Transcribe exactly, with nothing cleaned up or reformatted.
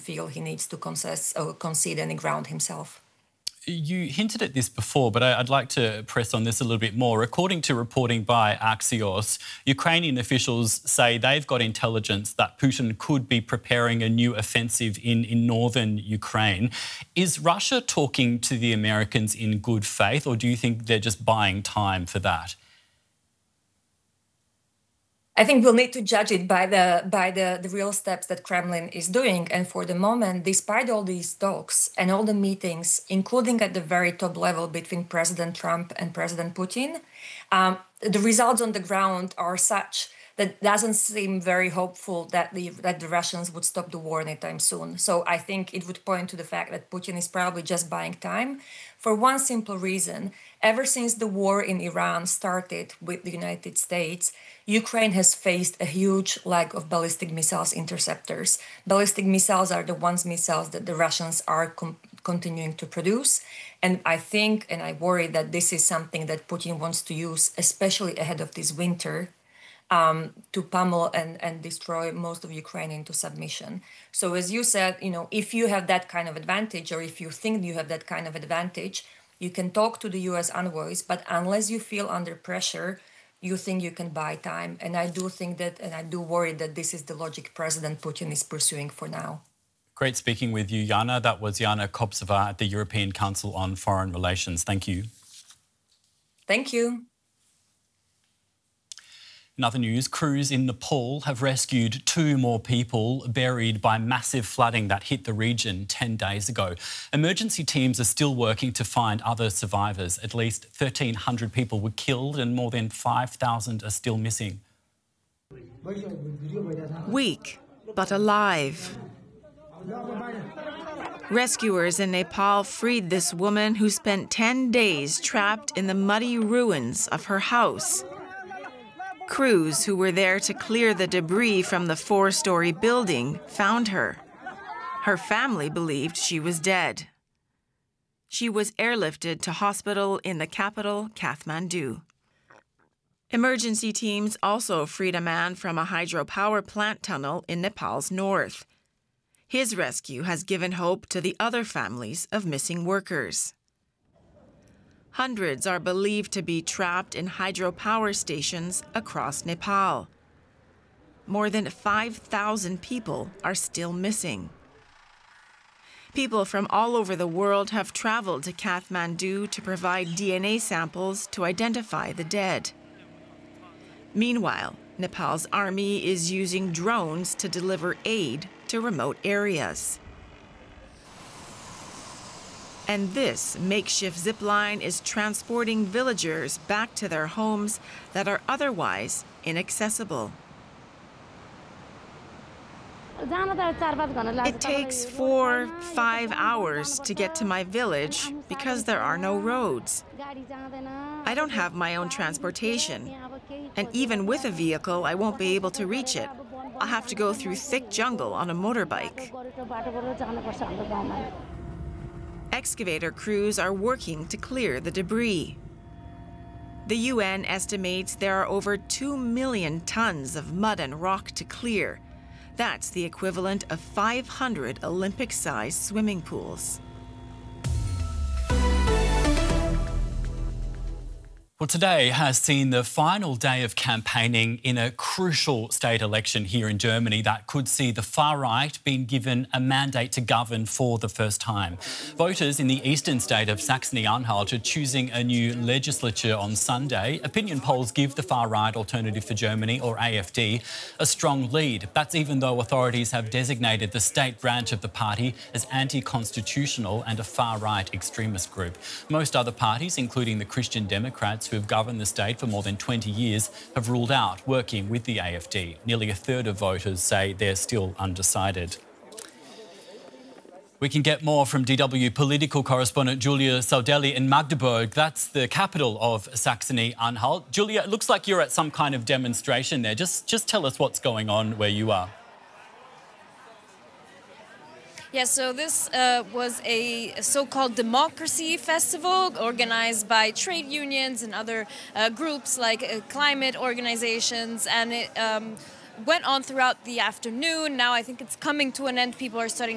feel he needs to concess or concede any ground himself. You hinted at this before, but I'd like to press on this a little bit more. According to reporting by Axios, Ukrainian officials say they've got intelligence that Putin could be preparing a new offensive in, in northern Ukraine. Is Russia talking to the Americans in good faith, or do you think they're just buying time for that? I think we'll need to judge it by the by the, the real steps that Kremlin is doing. And for the moment, despite all these talks and all the meetings, including at the very top level between President Trump and President Putin, um, the results on the ground are such that it doesn't seem very hopeful that the that the Russians would stop the war anytime soon. So I think it would point to the fact that Putin is probably just buying time for one simple reason. Ever since the war in Iran started with the United States, Ukraine has faced a huge lack of ballistic missiles interceptors. Ballistic missiles are the ones missiles that the Russians are com- continuing to produce. And I think, and I worry that this is something that Putin wants to use, especially ahead of this winter, um, to pummel and, and destroy most of Ukraine into submission. So as you said, you know, if you have that kind of advantage, or if you think you have that kind of advantage, you can talk to the U S envoys, but unless you feel under pressure, you think you can buy time. And I do think that, and I do worry that this is the logic President Putin is pursuing for now. Great speaking with you, Yana. That was Yana Koptsova at the European Council on Foreign Relations. Thank you. Thank you. In other news, crews in Nepal have rescued two more people buried by massive flooding that hit the region ten days ago. Emergency teams are still working to find other survivors. At least thirteen hundred people were killed and more than five thousand are still missing. Weak, but alive. Rescuers in Nepal freed this woman who spent ten days trapped in the muddy ruins of her house. Crews who were there to clear the debris from the four-story building found her. Her family believed she was dead. She was airlifted to hospital in the capital, Kathmandu. Emergency teams also freed a man from a hydropower plant tunnel in Nepal's north. His rescue has given hope to the other families of missing workers. Hundreds are believed to be trapped in hydropower stations across Nepal. More than five thousand people are still missing. People from all over the world have traveled to Kathmandu to provide D N A samples to identify the dead. Meanwhile, Nepal's army is using drones to deliver aid to remote areas. And this makeshift zipline is transporting villagers back to their homes that are otherwise inaccessible. It takes four, five hours to get to my village because there are no roads. I don't have my own transportation, and even with a vehicle, I won't be able to reach it. I'll have to go through thick jungle on a motorbike. Excavator crews are working to clear the debris. The U N estimates there are over two million tons of mud and rock to clear. That's the equivalent of five hundred Olympic-sized swimming pools. Well, today has seen the final day of campaigning in a crucial state election here in Germany that could see the far right being given a mandate to govern for the first time. Voters in the eastern state of Saxony-Anhalt are choosing a new legislature on Sunday. Opinion polls give the far right Alternative for Germany, or A F D, a strong lead. That's even though authorities have designated the state branch of the party as anti-constitutional and a far-right extremist group. Most other parties, including the Christian Democrats, who have governed the state for more than twenty years, have ruled out working with the A F D. Nearly a third of voters say they're still undecided. We can get more from D W political correspondent Julia Saudelli in Magdeburg. That's the capital of Saxony-Anhalt. Julia, it looks like you're at some kind of demonstration there. Just, just tell us what's going on where you are. Yeah, so this uh, was a so-called democracy festival organized by trade unions and other uh, groups like uh, climate organizations, and it um, went on throughout the afternoon. Now I think it's coming to an end. People are starting